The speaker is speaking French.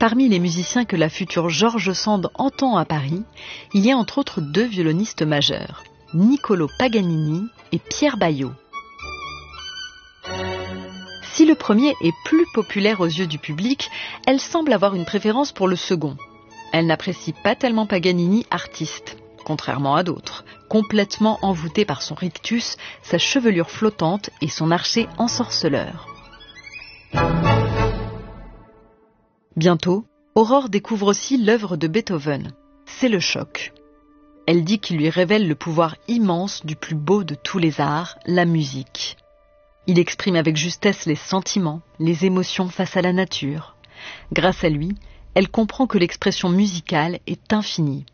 Parmi les musiciens que la future George Sand entend à Paris, il y a entre autres 2 violonistes majeurs, Niccolò Paganini et Pierre Baillot. Si le premier est plus populaire aux yeux du public, elle semble avoir une préférence pour le second. Elle n'apprécie pas tellement Paganini artiste, contrairement à d'autres, complètement envoûté par son rictus, sa chevelure flottante et son archet ensorceleur. Bientôt, Aurore découvre aussi l'œuvre de Beethoven. C'est le choc. Elle dit qu'il lui révèle le pouvoir immense du plus beau de tous les arts, la musique. Il exprime avec justesse les sentiments, les émotions face à la nature. Grâce à lui, elle comprend que l'expression musicale est infinie,